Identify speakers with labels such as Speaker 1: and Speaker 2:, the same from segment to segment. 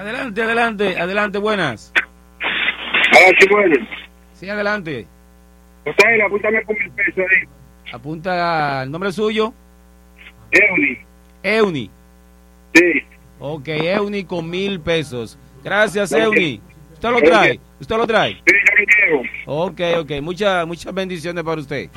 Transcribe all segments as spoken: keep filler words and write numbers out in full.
Speaker 1: Adelante, adelante, adelante, buenas.
Speaker 2: Ahora sí, bueno.
Speaker 1: Sí, adelante.
Speaker 2: Usted, apúntame con mil pesos ahí.
Speaker 1: Apunta el nombre suyo.
Speaker 2: Euni.
Speaker 1: Euni.
Speaker 2: Sí.
Speaker 1: Ok, Euni con mil pesos. Gracias, Euni. ¿Usted lo trae? ¿Usted lo trae?
Speaker 2: Sí, yo me llevo.
Speaker 1: Ok, ok. Muchas, muchas bendiciones para usted.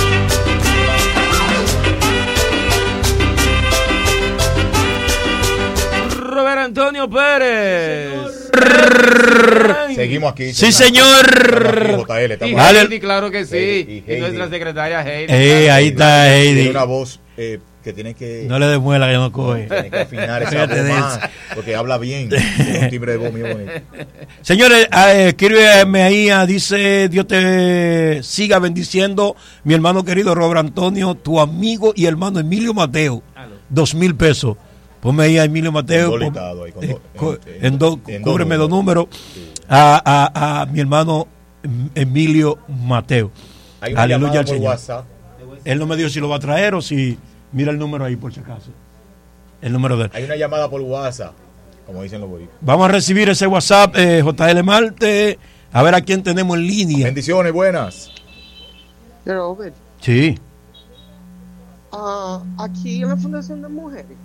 Speaker 1: Robert Antonio Pérez.
Speaker 3: Seguimos aquí.
Speaker 4: Sí, señor.
Speaker 1: Y Heidi, claro que sí. Y, y nuestra secretaria Heidi.
Speaker 4: Eh,
Speaker 1: claro.
Speaker 4: ahí está Heidi.
Speaker 3: Tiene una voz eh, que tiene que...
Speaker 4: No le demuela que no coge.
Speaker 3: Tiene que afinar esa voz más, porque habla bien. Tiene un timbre de voz muy bonito.
Speaker 4: Señores, eh, escríbeme ahí, dice, Dios te siga bendiciendo, mi hermano querido Robert Antonio, tu amigo y hermano Emilio Mateo. Dos mil pesos. Ponme ahí a Emilio Mateo.
Speaker 3: Con dos ahí, con
Speaker 4: eh,
Speaker 3: do,
Speaker 4: co,
Speaker 3: en,
Speaker 4: en do,
Speaker 3: en
Speaker 4: cúbreme
Speaker 3: dos
Speaker 4: dos números. Sí. A, a, a mi hermano Emilio Mateo.
Speaker 3: Hay una
Speaker 4: Aleluya al
Speaker 3: por
Speaker 4: Señor.
Speaker 3: WhatsApp.
Speaker 4: Él no me dijo si lo va a traer o si... Mira el número ahí por si acaso. El número de él.
Speaker 3: Hay una llamada por WhatsApp, como dicen los boricuas.
Speaker 4: Vamos a recibir ese WhatsApp, eh, J L Marte. A ver a quién tenemos en línea.
Speaker 3: Bendiciones, buenas.
Speaker 5: Robert.
Speaker 4: Sí.
Speaker 5: Uh, aquí en la Fundación de Mujeres.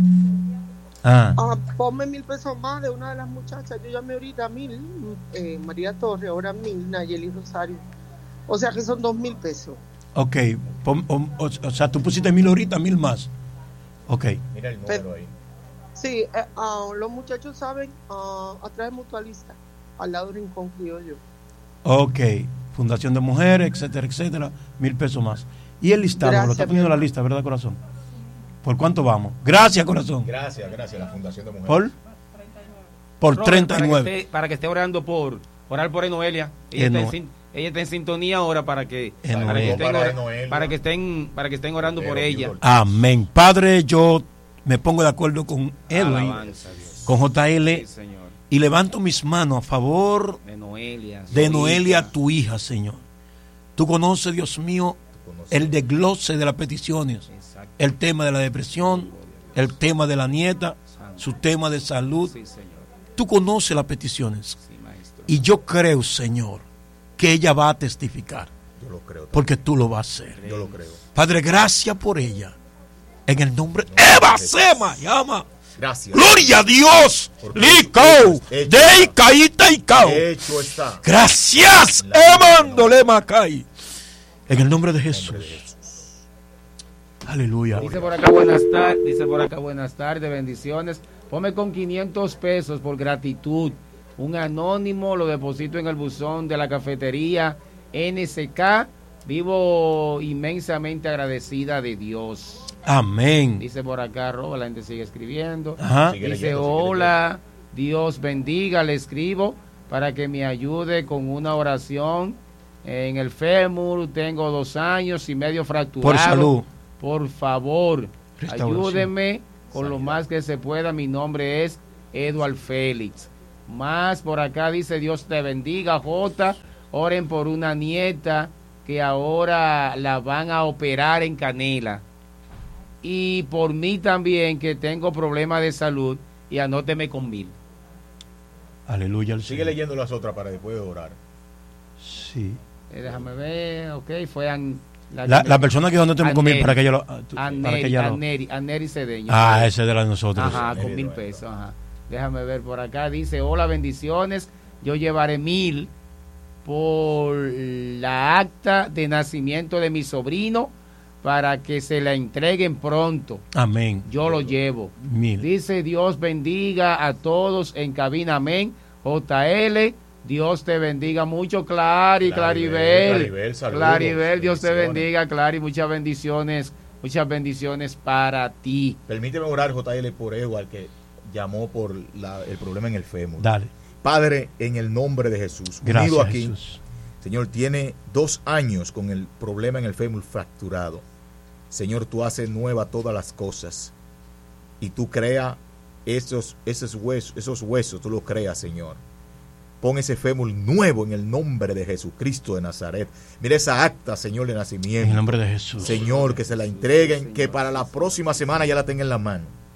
Speaker 4: Ah.
Speaker 5: Uh, ponme mil pesos más de una de las muchachas. Yo llamé ahorita mil. Eh, María Torre, ahora mil. Nayeli Rosario. O sea que son dos mil pesos.
Speaker 4: Ok. Pon, o, o, o sea, tú pusiste mil ahorita, mil más. Ok.
Speaker 3: Mira el número ahí.
Speaker 5: Sí, eh, uh, los muchachos saben, uh, atrás de Mutualista, al lado de Rincón Criollo.
Speaker 4: Ok. Fundación de Mujeres, etcétera, etcétera. Mil pesos más. Y el listado,
Speaker 5: Gracias,
Speaker 4: lo está poniendo la lista, ¿verdad, corazón? ¿Por cuánto vamos? Gracias, corazón.
Speaker 3: Gracias, gracias, la Fundación de Mujeres.
Speaker 4: ¿Por? Por Robert, treinta y nueve.
Speaker 1: Para que, esté, para que esté orando por, orar por Enoelia. Ella, está en, ella está en sintonía ahora para que, para que, estén, para, or, para que estén, para que estén orando por ella.
Speaker 4: Amén. Padre, yo me pongo de acuerdo con Edwin, con J L, sí, y levanto mis manos a favor
Speaker 1: de Noelia,
Speaker 4: de Noelia, hija. Tu hija, Señor. Tú conoces, Dios mío, conoces el desglose de las peticiones. Exacto. El tema de la depresión, el tema de la nieta, Santo. Su tema de salud. Sí, tú conoces las peticiones. Sí, y yo creo, Señor, que ella va a testificar.
Speaker 3: Yo lo creo. También.
Speaker 4: Porque tú lo vas a hacer.
Speaker 3: Yo lo creo.
Speaker 4: Padre, gracias por ella. En el nombre de Eva Sema, llama.
Speaker 3: Gracias.
Speaker 4: Gloria a Dios. Licao. De caíta y cao.
Speaker 3: Hecho está.
Speaker 4: Gracias. Emandole Macay. En el nombre de Jesús. Aleluya.
Speaker 1: Dice por acá buenas tardes, dice por acá buenas tardes, bendiciones. Ponme con quinientos pesos por gratitud. Un anónimo lo deposito en el buzón de la cafetería N S K. Vivo inmensamente agradecida de Dios.
Speaker 4: Amén.
Speaker 1: Dice por acá, Roba, la gente sigue escribiendo.
Speaker 4: Ajá.
Speaker 1: Dice, dice hola, Dios bendiga, le escribo para que me ayude con una oración. En el fémur tengo dos años y medio fracturado.
Speaker 4: Por salud.
Speaker 1: Por favor, ayúdeme con Sanidad. Lo más que se pueda. Mi nombre es Eduard Félix. Más por acá dice, Dios te bendiga, Jota. Oren por una nieta que ahora la van a operar en Canela. Y por mí también, que tengo problemas de salud, y anóteme con mil.
Speaker 4: Aleluya al
Speaker 3: Sigue Señor. Leyendo las otras para después de orar.
Speaker 4: Sí.
Speaker 1: Eh, déjame ver, ok, fue an,
Speaker 4: la, la, la persona que anóteme con mil para que yo lo...
Speaker 1: Anneri,
Speaker 4: para que ella lo...
Speaker 1: Anneri, Anneri Cedeño.
Speaker 4: Ah, ese de la de nosotros.
Speaker 1: Ajá, con mil pesos, ajá. Déjame ver por acá, dice, hola, bendiciones, yo llevaré mil por la acta de nacimiento de mi sobrino, para que se la entreguen pronto.
Speaker 4: Amén.
Speaker 1: Yo lo llevo.
Speaker 4: Mil.
Speaker 1: Dice, Dios bendiga a todos en cabina. Amén. J L, Dios te bendiga mucho. Clary, Claribel. Claribel, saludos, Claribel, Dios te bendiga, Clary. Muchas bendiciones. Muchas bendiciones para ti.
Speaker 3: Permíteme orar, J L, por Eduard, que llamó por la, el problema en el fémur.
Speaker 4: Dale.
Speaker 3: Padre, en el nombre de Jesús.
Speaker 4: Gracias,
Speaker 3: unido aquí,
Speaker 4: Jesús.
Speaker 3: Señor, tiene dos años con el problema en el fémur fracturado. Señor, tú haces nueva todas las cosas y tú creas esos, esos huesos, esos huesos, tú los creas, Señor. Pon ese fémur nuevo en el nombre de Jesucristo de Nazaret. Mira esa acta, Señor, de nacimiento.
Speaker 4: En el nombre de Jesús.
Speaker 3: Señor, que se la entreguen, que para la próxima semana ya la tenga en la mano.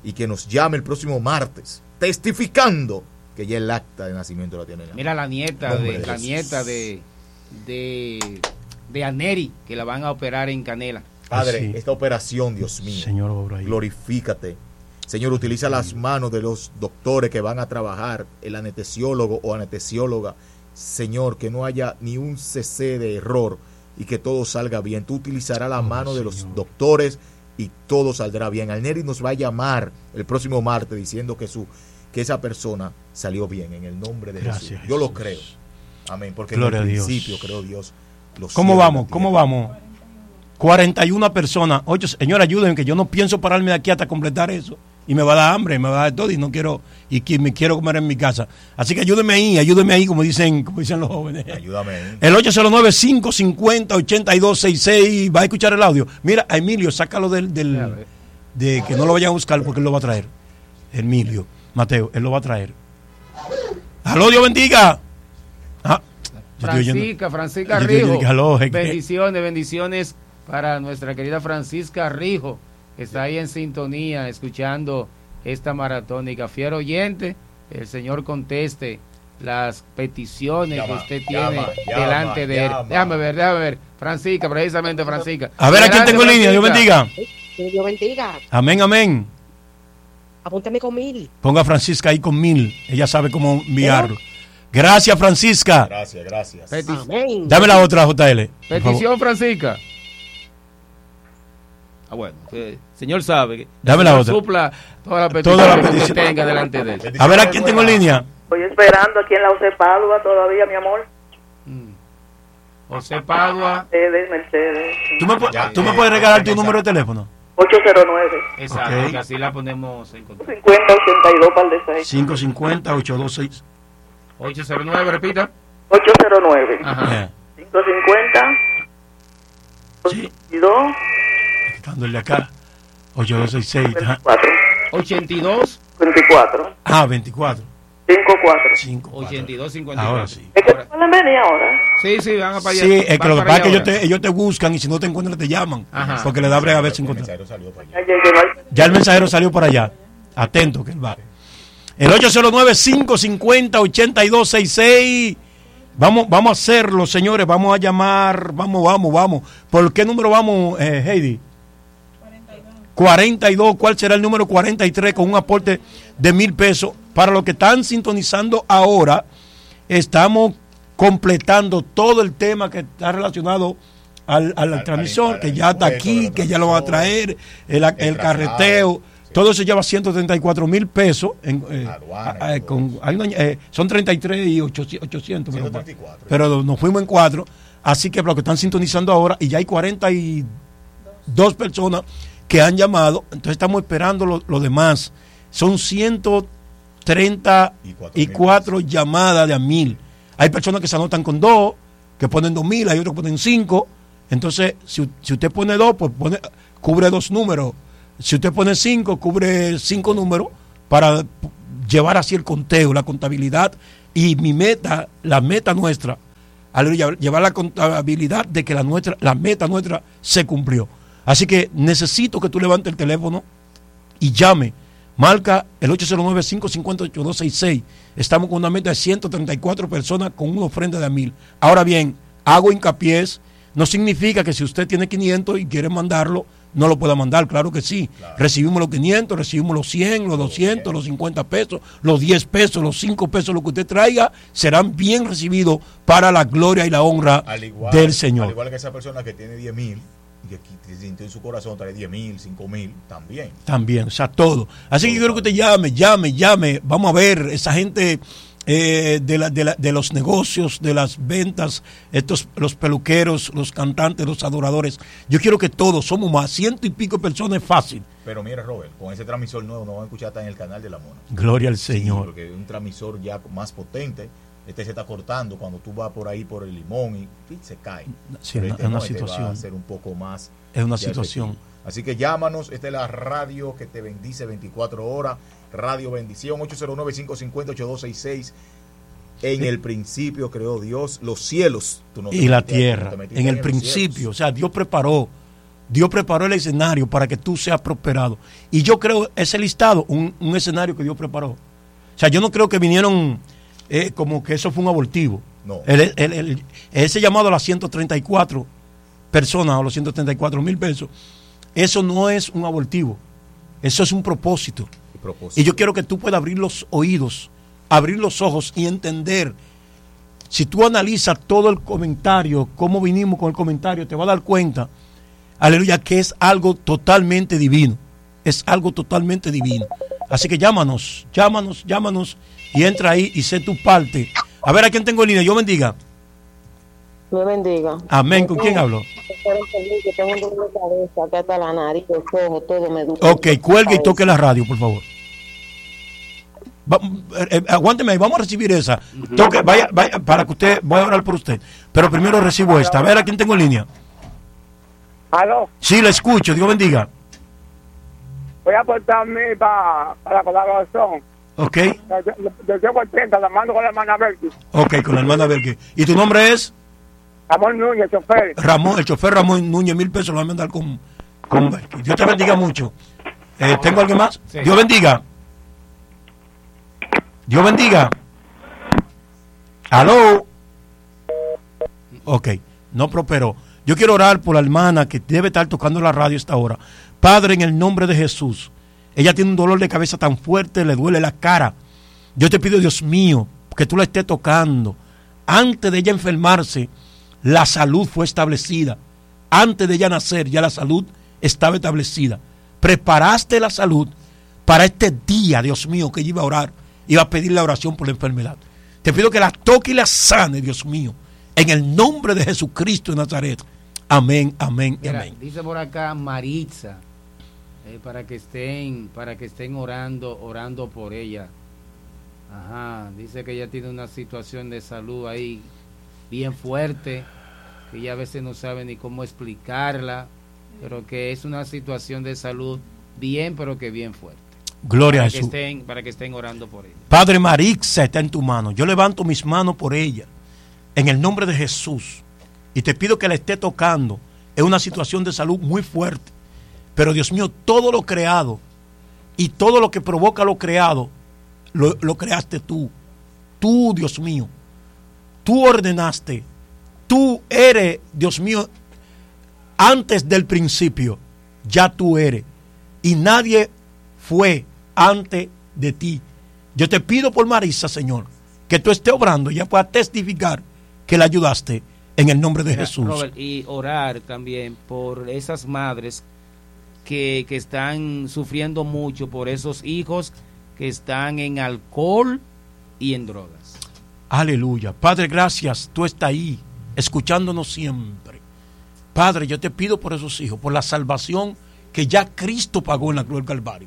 Speaker 3: y que nos llame el próximo martes, testificando que ya el acta de nacimiento la tiene.
Speaker 1: Mira la nieta de, de la nieta de, de de Aneri, que la van a operar en Canela.
Speaker 3: Padre, sí. Esta operación, Dios mío,
Speaker 4: Señor, obra ahí.
Speaker 3: Glorifícate. Señor, utiliza sí. las manos de los doctores que van a trabajar, el anestesiólogo o anestesióloga. Señor, que no haya ni un cc de error y que todo salga bien. Tú utilizarás la oh, mano Señor. de los doctores y todo saldrá bien. Aneri nos va a llamar el próximo martes diciendo que su que esa persona salió bien en el nombre de Gracias, Jesús. Yo Jesús. lo creo. Amén. Porque
Speaker 4: Gloria
Speaker 3: en el
Speaker 4: Dios.
Speaker 3: principio creo Dios.
Speaker 4: ¿Cómo vamos? ¿Cómo vamos? cuarenta y una personas. Oye, señor, ayúdenme, que yo no pienso pararme de aquí hasta completar eso. Y me va a dar hambre, me va a dar todo y no quiero, y que me quiero comer en mi casa. Así que ayúdenme ahí, ayúdenme ahí, como dicen, como dicen los jóvenes.
Speaker 3: Ayúdame ahí.
Speaker 4: El ocho cero nueve, cinco cinco cero, ocho dos seis seis, va a escuchar el audio. Mira, a Emilio, sácalo del, del de que no lo vayan a buscar porque él lo va a traer. Emilio, Mateo, él lo va a traer. Aló, Dios bendiga. Ah,
Speaker 1: Francisca, Francisca Rijo. Bendiciones, bendiciones para nuestra querida Francisca Rijo, que está ahí en sintonía, escuchando esta maratónica. Fiel oyente, el Señor conteste las peticiones llama, que usted tiene llama, delante llama, de él. Llama. Déjame ver, déjame ver. Francisca, precisamente Francisca.
Speaker 4: A ver, ¿a quién tengo en línea? Dios bendiga.
Speaker 6: Dios bendiga.
Speaker 4: Amén, amén.
Speaker 6: Apúntame con mil.
Speaker 4: Ponga a Francisca ahí con mil. Ella sabe cómo enviarlo. Gracias, Francisca.
Speaker 3: Gracias, gracias.
Speaker 1: Peti Amén.
Speaker 4: Dame la otra, J L.
Speaker 1: Petición, Francisca. Ah, bueno, el Señor sabe que
Speaker 4: Dame la otra.
Speaker 1: supla toda la petición, toda la petición que tenga delante de él.
Speaker 4: A ver, ¿a quién tengo en línea?
Speaker 7: Estoy esperando aquí en la José Padua todavía, mi amor.
Speaker 1: Mm. José Padua.
Speaker 7: Mercedes, Mercedes.
Speaker 4: ¿Tú me, ya, ¿tú ya, me puedes regalar tu número de teléfono?
Speaker 7: ocho cero nueve.
Speaker 1: Exacto, okay. Así la ponemos en contacto.
Speaker 7: cincuenta ochenta y dos par de seis.
Speaker 4: cinco cincuenta ocho dos seis.
Speaker 1: ocho cero nueve, repita.
Speaker 7: ocho cero nueve.
Speaker 1: Ajá. Yeah.
Speaker 7: cinco cincuenta.
Speaker 4: Sí.
Speaker 7: ochenta y dos.
Speaker 4: Dándole acá. ocho dos seis seis.
Speaker 1: ochenta y dos.
Speaker 7: veinticuatro.
Speaker 4: Ah, veinticuatro.
Speaker 7: cincuenta y cuatro.
Speaker 1: ochenta y dos cincuenta y cuatro.
Speaker 4: Ahora sí.
Speaker 7: ¿Es que pueden venir ahora?
Speaker 1: Sí, sí, van a para allá.
Speaker 4: Sí, es que lo que pasa es que ellos te, ellos te buscan y si no te encuentran te llaman. Ajá. Porque le da brega a ver si encuentran. Ya el mensajero salió para allá. Atento que él va. El ocho cero nueve, cinco cinco cero, ocho dos seis seis. Vamos, vamos a hacerlo, señores. Vamos a llamar. Vamos, vamos, vamos. ¿Por qué número vamos, eh, Heidi? cuarenta y dos. ¿Cuál será el número cuarenta y tres con un aporte de mil pesos? Para los que están sintonizando ahora, estamos completando todo el tema que está relacionado al, al, al transmisor, que ya está aquí, que ya lo van a traer, el, el, el carreteo. Todo eso lleva ciento treinta y cuatro mil pesos. En, eh, a, a, con, hay una, eh, son treinta y tres y ochocientos. Pero, pero nos fuimos en cuatro. Así que para los que están sintonizando ahora, y ya hay cuarenta y dos personas que han llamado. Entonces estamos esperando lo, lo demás. Son ciento treinta y cuatro llamadas de a mil. Hay personas que se anotan con dos, que ponen dos mil, hay otros que ponen cinco. Entonces, si, si usted pone dos, pues pone, cubre dos números. Si usted pone cinco, cubre cinco números para llevar así el conteo, la contabilidad. Y mi meta, la meta nuestra, al llevar la contabilidad de que la nuestra, la meta nuestra se cumplió. Así que necesito que tú levantes el teléfono y llame. Marca el ocho cero nueve, cinco cinco cero, ocho dos seis seis. Estamos con una meta de ciento treinta y cuatro personas con una ofrenda de a mil. Ahora bien, hago hincapié, no significa que si usted tiene quinientos y quiere mandarlo, no lo pueda mandar, claro que sí. Claro. Recibimos los quinientos, recibimos los cien, los doscientos, los cincuenta pesos, los diez pesos, los cinco pesos, lo que usted traiga, serán bien recibidos para la gloria y la honra igual, del Señor.
Speaker 3: Al igual que esa persona que tiene diez mil, y que sintió en su corazón trae diez mil, cinco mil, también.
Speaker 4: También, o sea, todo. Así todo que yo quiero que usted llame, llame, llame. Vamos a ver, esa gente eh, de, la, de, la, de los negocios, de las ventas, estos, los peluqueros, los cantantes, los adoradores. Yo quiero que todos, somos más, ciento y pico personas, es fácil.
Speaker 3: Pero mira, Robert, con ese transmisor nuevo no van a escuchar hasta en el canal de la Mona.
Speaker 4: Gloria al Señor.
Speaker 3: Sí, porque es un transmisor ya más potente. Este se está cortando cuando tú vas por ahí por el Limón y se cae.
Speaker 4: Sí, es este una no, situación.
Speaker 3: Va a ser un poco más.
Speaker 4: Es una situación.
Speaker 3: Efectivo. Así que llámanos, esta es la radio que te bendice veinticuatro horas, Radio Bendición, ocho cero nueve, cinco cinco cero, ocho dos seis seis. En el principio creó Dios los cielos.
Speaker 4: Tú no y la tierra. En el principio, o sea, Dios preparó Dios preparó el escenario para que tú seas prosperado. Y yo creo ese listado, un, un escenario que Dios preparó. O sea, yo no creo que vinieron eh, como que eso fue un abortivo.
Speaker 3: No.
Speaker 4: El, el, el, ese llamado a las ciento treinta y cuatro personas, a los ciento treinta y cuatro mil pesos, eso no es un abortivo. Eso es un propósito. propósito. Y yo quiero que tú puedas abrir los oídos, abrir los ojos y entender. Si tú analizas todo el comentario, cómo vinimos con el comentario, te vas a dar cuenta, aleluya, que es algo totalmente divino. Es algo totalmente divino. Así que llámanos, llámanos, llámanos y entra ahí y sé tu parte. A ver a quién tengo en línea. Yo bendiga.
Speaker 8: Me bendiga.
Speaker 4: Amén. ¿Con quién hablo?
Speaker 8: Que tengo un dolor de cabeza, que hasta la nariz, los ojos, todo me duele.
Speaker 4: Ok, cuelgue y toque la radio, por favor. Va, eh, eh, aguánteme ahí, vamos a recibir esa. Toque, vaya, vaya, para que usted, voy a orar por usted. Pero primero recibo esta. A ver a quién tengo en línea.
Speaker 2: ¿Aló?
Speaker 4: Sí, le escucho. Dios bendiga.
Speaker 2: Voy a aportarme para pa la colaboración.
Speaker 4: Ok.
Speaker 2: Yo tengo ochenta, la mando con la hermana Belki.
Speaker 4: Ok, con la hermana Belki. ¿Y tu nombre es?
Speaker 2: Ramón Núñez, chofer.
Speaker 4: Ramón, el chofer Ramón Núñez, mil pesos lo va a mandar con, con Belki. Dios te bendiga mucho. Eh, ¿Tengo alguien más? Sí. Dios bendiga. Dios bendiga. ¿Aló? Ok, no prosperó. Yo quiero orar por la hermana que debe estar tocando la radio a esta hora. Padre, en el nombre de Jesús. Ella tiene un dolor de cabeza tan fuerte, le duele la cara. Yo te pido, Dios mío, que tú la estés tocando. Antes de ella enfermarse, la salud fue establecida. Antes de ella nacer, ya la salud estaba establecida. Preparaste la salud para este día, Dios mío, que ella iba a orar. Iba a pedir la oración por la enfermedad. Te pido que la toque y la sane, Dios mío. En el nombre de Jesucristo de Nazaret. Amén, amén,
Speaker 1: Mira,
Speaker 4: amén.
Speaker 1: Dice por acá Maritza, eh, para que estén, para que estén orando, orando por ella. Ajá, dice que ella tiene una situación de salud ahí bien fuerte, que ella a veces no sabe ni cómo explicarla, pero que es una situación de salud bien, pero que bien fuerte.
Speaker 4: Gloria
Speaker 1: para
Speaker 4: a
Speaker 1: que
Speaker 4: Jesús.
Speaker 1: Estén, para que estén orando por ella.
Speaker 4: Padre, Maritza está en tu mano. Yo levanto mis manos por ella. En el nombre de Jesús. Y te pido que la esté tocando. Es una situación de salud muy fuerte. Pero Dios mío, todo lo creado y todo lo que provoca lo creado, lo, lo creaste tú. Tú, Dios mío. Tú ordenaste. Tú eres, Dios mío, antes del principio. Ya tú eres. Y nadie fue antes de ti. Yo te pido por Marisa, Señor, que tú estés obrando y ya pueda testificar que la ayudaste en el nombre de
Speaker 1: Mira,
Speaker 4: Jesús.
Speaker 1: Robert, y orar también por esas madres que, que están sufriendo mucho por esos hijos que están en alcohol y en drogas.
Speaker 4: Aleluya. Padre, gracias. Tú estás ahí, escuchándonos siempre. Padre, yo te pido por esos hijos, por la salvación que ya Cristo pagó en la cruz del Calvario.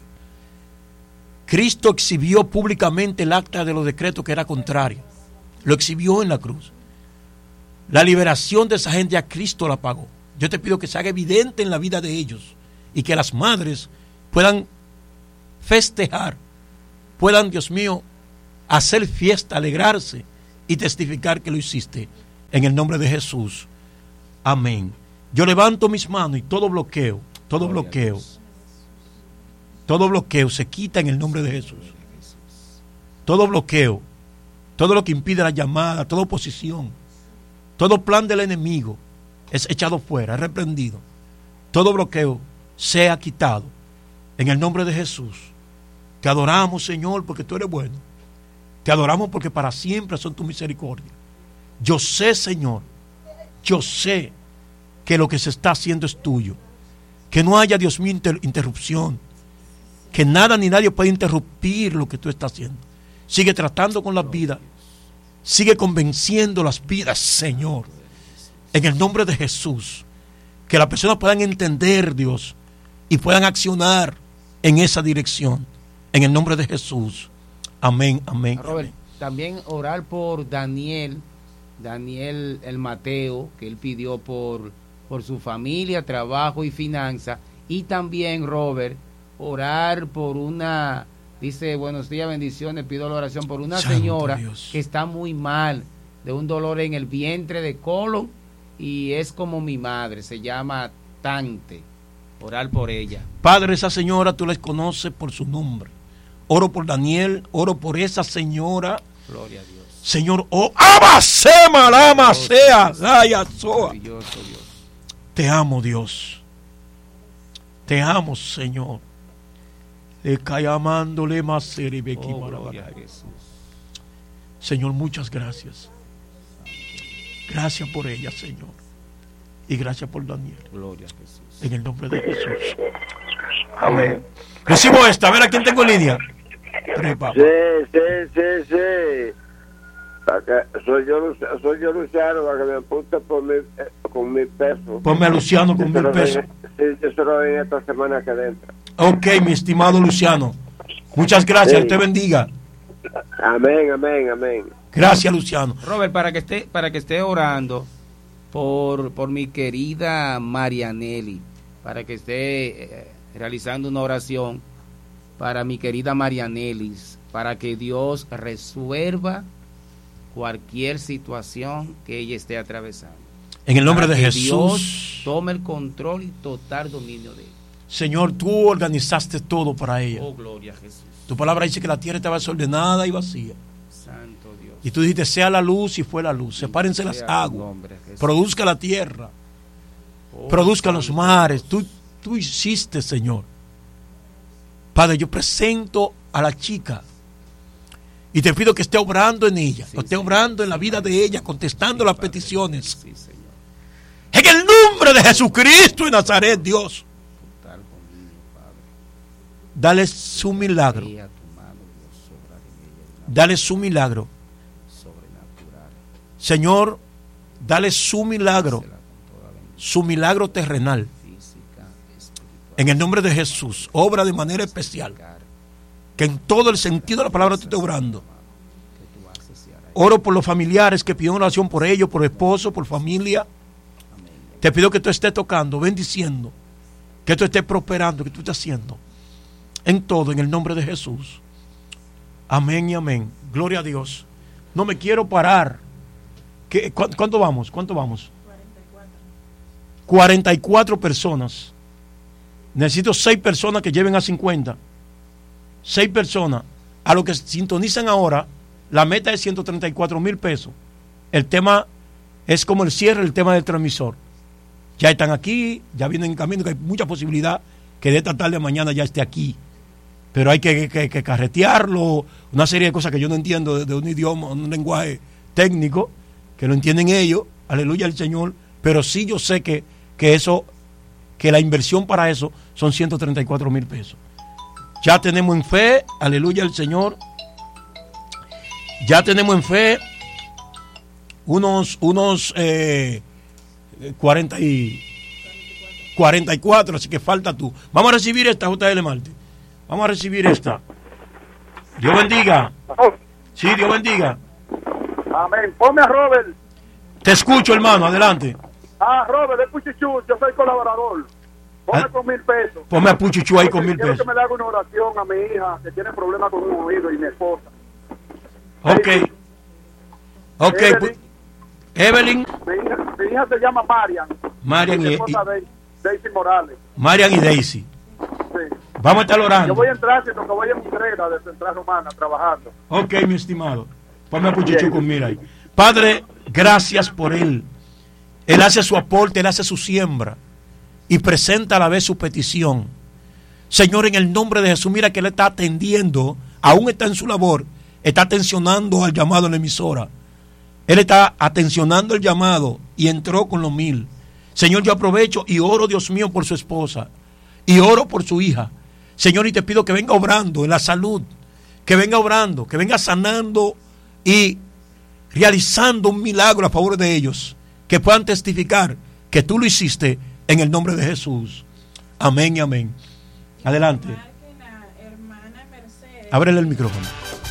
Speaker 4: Cristo exhibió públicamente el acta de los decretos que era contrario. Lo exhibió en la cruz. La liberación de esa gente ya Cristo la pagó. Yo te pido que se haga evidente en la vida de ellos y que las madres puedan festejar, puedan, Dios mío, hacer fiesta, alegrarse y testificar que lo hiciste en el nombre de Jesús. Amén. Yo levanto mis manos y todo bloqueo, todo bloqueo, todo bloqueo se quita en el nombre de Jesús. Todo bloqueo, todo lo que impide la llamada, toda oposición, todo plan del enemigo es echado fuera, es reprendido. Todo bloqueo sea quitado en el nombre de Jesús. Te adoramos, Señor, porque tú eres bueno. Te adoramos porque para siempre son tu misericordia. Yo sé, Señor, yo sé que lo que se está haciendo es tuyo. Que no haya, Dios mío, inter- interrupción. Que nada ni nadie pueda interrumpir lo que tú estás haciendo. Sigue tratando con las vidas. Sigue convenciendo las vidas, Señor. En el nombre de Jesús. Que las personas puedan entender, Dios, y puedan accionar en esa dirección. En el nombre de Jesús. Amén, amén.
Speaker 1: Robert,
Speaker 4: amén.
Speaker 1: También orar por Daniel, Daniel el Mateo, que él pidió por, por su familia, trabajo y finanza. Y también, Robert, orar por una, dice, buenos días, bendiciones, pido la oración por una
Speaker 4: Santo
Speaker 1: señora
Speaker 4: Dios.
Speaker 1: que está muy mal, de un dolor en el vientre de colon, y es como mi madre, se llama Tante. Orar por ella.
Speaker 4: Padre, esa señora tú la conoces por su nombre. Oro por Daniel, oro por esa señora.
Speaker 1: Gloria a Dios.
Speaker 4: Señor, oh, abasema, lama sea, la soa. Te amo, Dios. Te amo, Señor. Le cayamándole más seribequi
Speaker 1: Oh, gloria a Jesús.
Speaker 4: Señor, muchas gracias. Gracias por ella, Señor. Y gracias por Daniel.
Speaker 1: Gloria a Jesús.
Speaker 4: En el nombre de Jesús. Amén. Recibo esta, a ver a quién tengo en línea.
Speaker 9: Sí, sí, sí, sí. Para que, soy, yo, soy yo Luciano, para que me apunte por mil, eh, con mil pesos.
Speaker 4: Ponme a Luciano con mil pesos.
Speaker 9: Sí, yo se lo doy esta semana que entra.
Speaker 4: Ok, mi estimado Luciano. Muchas gracias,
Speaker 9: Sí.
Speaker 4: Dios te bendiga.
Speaker 9: Amén, amén, amén.
Speaker 4: Gracias, Luciano.
Speaker 1: Robert, para que esté, para que esté orando por, por mi querida Marianelli, para que esté eh, realizando una oración para mi querida Marianelli, para que Dios resuelva cualquier situación que ella esté atravesando.
Speaker 4: En el nombre
Speaker 1: Para
Speaker 4: de
Speaker 1: que
Speaker 4: Jesús.
Speaker 1: Dios tome el control y total dominio de ella.
Speaker 4: Señor, tú organizaste todo para ella.
Speaker 1: Oh, gloria a Jesús.
Speaker 4: Tu palabra dice que la tierra estaba desordenada y vacía.
Speaker 1: Santo Dios.
Speaker 4: Y tú dijiste, sea la luz y fue la luz. Sepárense las
Speaker 1: Sea tu
Speaker 4: aguas.
Speaker 1: nombre, Jesús.
Speaker 4: Produzca la tierra.
Speaker 1: Oh,
Speaker 4: Produzca los
Speaker 1: Santo
Speaker 4: mares.
Speaker 1: Dios.
Speaker 4: Tú, tú hiciste, Señor. Padre, yo presento a la chica y te pido que esté obrando en ella,
Speaker 1: Sí,
Speaker 4: que esté
Speaker 1: Señor.
Speaker 4: obrando en la vida de ella, contestando las
Speaker 1: Padre.
Speaker 4: peticiones.
Speaker 1: Sí, Señor.
Speaker 4: En el nombre de Jesucristo de Nazaret, Dios,
Speaker 1: Total dominio, Padre.
Speaker 4: dale su milagro.
Speaker 1: Sea tu mano, Dios, obrar en ella de una
Speaker 4: Dale su milagro.
Speaker 1: sobrenatural.
Speaker 4: Señor, dale su milagro,
Speaker 1: Dásela con toda bendición
Speaker 4: su milagro terrenal.
Speaker 1: física, espiritual,
Speaker 4: En el nombre de Jesús, obra de manera especial.
Speaker 1: cara,
Speaker 4: Que en todo el sentido de la palabra te esté obrando.
Speaker 1: que tú haces y harás.
Speaker 4: Oro por los familiares que pidieron oración por ellos, por esposo, por familia. Te pido que tú estés tocando, bendiciendo, que tú estés prosperando, que tú estés haciendo en todo, en el nombre de Jesús. Amén y amén. Gloria a Dios. No me quiero parar. ¿Qué, cu ¿Cuánto vamos? ¿Cuánto vamos? cuarenta y cuatro personas. Necesito seis personas que lleven a cincuenta. Seis personas. A los que sintonizan ahora, la meta es ciento treinta y cuatro mil pesos. El tema es como el cierre, el tema del transmisor. Ya están aquí, ya vienen en camino, que hay mucha posibilidad que de esta tarde a mañana ya esté aquí. Pero hay que, que, que carretearlo, una serie de cosas que yo no entiendo de, de un idioma, un lenguaje técnico, que lo entienden ellos, aleluya al Señor, pero sí yo sé que, que eso, que la inversión para eso son ciento treinta y cuatro mil pesos. Ya tenemos en fe, aleluya al Señor, ya tenemos en fe unos, unos eh, cuarenta y cuatro, así que falta tú. Vamos a recibir esta, J L Marte. Vamos a recibir esta. Dios bendiga. Sí, Dios bendiga.
Speaker 2: Amén. Ponme a Robert.
Speaker 4: Te escucho, hermano, adelante.
Speaker 2: Ah, Robert, de Puchichú, yo soy colaborador. Ponme
Speaker 4: Ah,
Speaker 2: con mil pesos.
Speaker 4: Ponme a Puchichú ahí con mil
Speaker 2: Quiero
Speaker 4: pesos.
Speaker 2: que me le haga una oración a mi hija que tiene problemas con un oído y mi esposa.
Speaker 4: Ok. Ok.
Speaker 2: Evelyn.
Speaker 4: pu- Evelyn,
Speaker 2: Mi hija, mi hija se llama Marian.
Speaker 4: Marian
Speaker 2: Mi
Speaker 4: y,
Speaker 2: esposa de Daisy Morales.
Speaker 4: y- Marian y Daisy.
Speaker 2: Sí.
Speaker 4: Vamos a estar
Speaker 2: Yo
Speaker 4: orando.
Speaker 2: voy en tránsito, que voy en Utrera de Central Romana trabajando.
Speaker 4: Ok, mi estimado. Ponme a Puchichú con mira ahí. Padre, gracias por él. Él hace su aporte, él hace su siembra y presenta a la vez su petición. Señor, en el nombre de Jesús, mira que él está atendiendo, aún está en su labor, está atencionando al llamado en la emisora. Él está atencionando el llamado y entró con los mil. Señor, yo aprovecho y oro, Dios mío, por su esposa y oro por su hija. Señor, y te pido que venga obrando en la salud, que venga obrando, que venga sanando y realizando un milagro a favor de ellos, que puedan testificar que tú lo hiciste en el nombre de Jesús. Amén y amén. Adelante. Ábrele el micrófono.